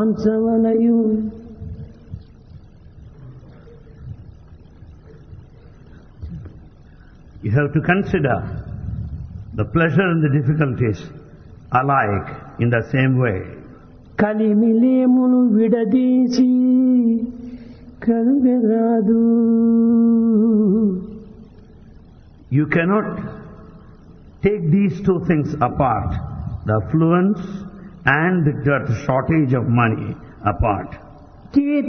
వాంఛవలయు You have to consider the pleasure and the difficulties alike in the same way. కలిమిలేమును విడదీసి కరువెరాదు. You cannot take these two things apart, the affluence and the shortage of money apart.